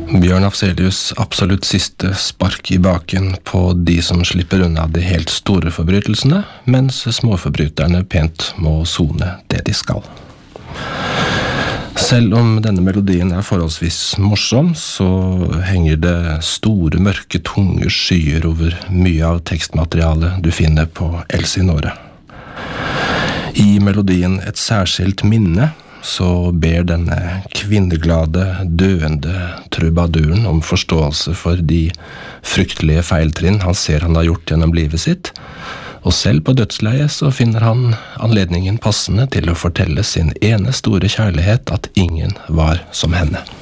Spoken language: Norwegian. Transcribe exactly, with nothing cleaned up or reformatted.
Bjørn Afzelius' absolutt siste spark i baken på de som slipper unna de helt store forbrytelsene, mens småforbryterne pent må sone det de skal. Selv om denne melodien er forholdsvis morsom, så henger det store, mørke, tunge skyer over mye av tekstmaterialet du finner på Elsinore. I melodien Et særskilt minne så ber denne kvinneglade, døende trubaduren om forståelse for de fryktelige feiltrinn han ser han har gjort gjennom livet sitt, og selv på dødsleiet så finner han anledningen passende til å fortelle sin ene store kjærlighet at ingen var som henne.